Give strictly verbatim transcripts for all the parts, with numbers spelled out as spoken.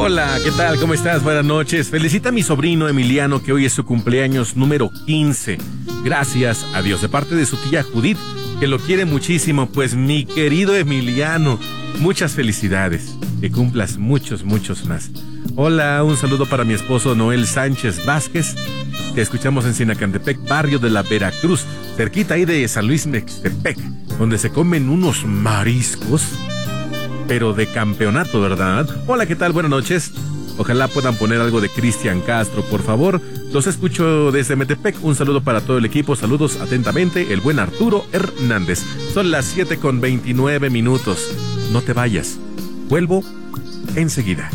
Hola, ¿qué tal? ¿Cómo estás? Buenas noches. Felicita a mi sobrino Emiliano, que hoy es su cumpleaños número quince. Gracias a Dios, de parte de su tía Judith, que lo quiere muchísimo. Pues mi querido Emiliano, muchas felicidades. Que cumplas muchos, muchos más. Hola, un saludo para mi esposo Noel Sánchez Vázquez. Te escuchamos en Sinacantepec, barrio de la Veracruz, cerquita ahí de San Luis Mextepec, donde se comen unos mariscos, pero de campeonato, ¿verdad? Hola, ¿qué tal? Buenas noches. Ojalá puedan poner algo de Cristian Castro, por favor. Los escucho desde Metepec. Un saludo para todo el equipo. Saludos atentamente, el buen Arturo Hernández. Son las siete con veintinueve minutos. No te vayas. Vuelvo enseguida.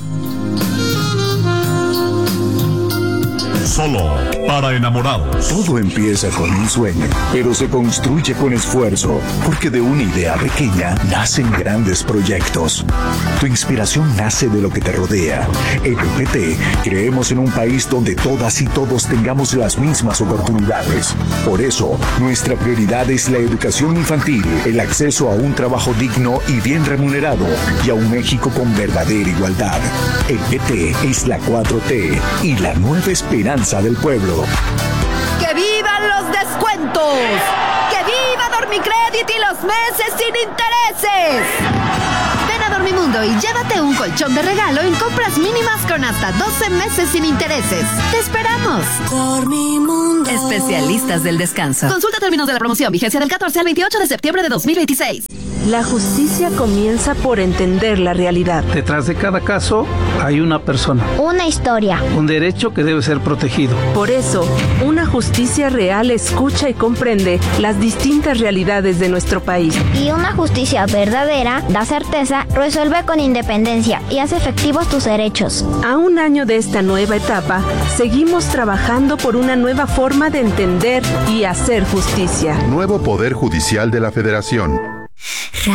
Solo para enamorados. Todo empieza con un sueño, pero se construye con esfuerzo, porque de una idea pequeña nacen grandes proyectos. Tu inspiración nace de lo que te rodea. En U P T creemos en un país donde todas y todos tengamos las mismas oportunidades. Por eso, nuestra prioridad es la educación infantil, el acceso a un trabajo digno y bien remunerado, y a un México con verdadera igualdad. El P T es la cuatro T y la nueva esperanza del pueblo. ¡Que vivan los descuentos! ¡Que viva Dormicrédit y los meses sin intereses! Ven a Dormimundo y llévate un colchón de regalo en compras mínimas con hasta doce meses sin intereses. ¡Te esperamos! Dormimundo. Especialistas del descanso. Consulta términos de la promoción. Vigencia del catorce al veintiocho de septiembre de dos mil veintiséis. La justicia comienza por entender la realidad. Detrás de cada caso hay una persona. Una historia. Un derecho que debe ser protegido. Por eso, una justicia real escucha y comprende las distintas realidades de nuestro país. Y una justicia verdadera da certeza, resuelve con independencia y hace efectivos tus derechos. A un año de esta nueva etapa, seguimos trabajando por una nueva forma de entender y hacer justicia. Nuevo Poder Judicial de la Federación.